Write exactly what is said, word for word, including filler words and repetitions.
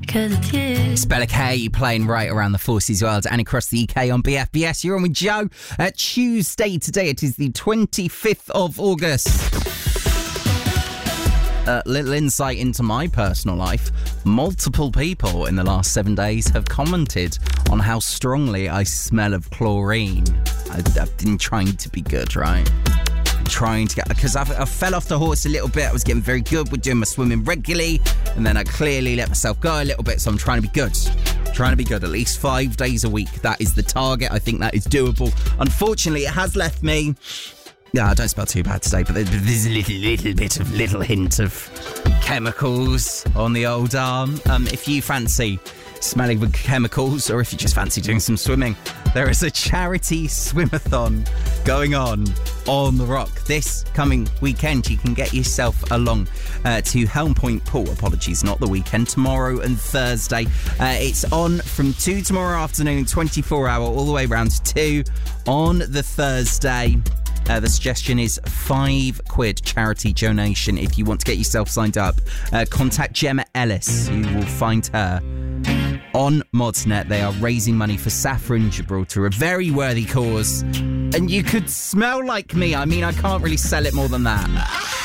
'cause it's you. Spella K playing right around the Forces World and across the U K on B F B S. You're on with Joe. At Tuesday today, it is the twenty-fifth of August. A little insight into my personal life. Multiple people in the last seven days have commented on how strongly I smell of chlorine. I, I've been trying to be good, right? Trying to get, because I, I fell off the horse a little bit. I was getting very good with doing my swimming regularly, and then I clearly let myself go a little bit, so I'm trying to be good. Trying to be good at least five days a week. That is the target. I think that is doable. Unfortunately, it has left me... Yeah, I don't smell too bad today, but there's a little, little bit of, little hint of chemicals on the old arm. Um, if you fancy smelling with chemicals, or if you just fancy doing some swimming, there is a charity swimathon going on on the Rock this coming weekend. You can get yourself along uh, to Helm Point Pool. Apologies, not the weekend. Tomorrow and Thursday. Uh, it's on from two tomorrow afternoon, twenty-four hour, all the way around to two on the Thursday. Uh, the suggestion is five quid charity donation. If you want to get yourself signed up, uh, contact Gemma Ellis. You will find her on Modsnet. They are raising money for Saffron Gibraltar, a very worthy cause. And you could smell like me. I mean, I can't really sell it more than that.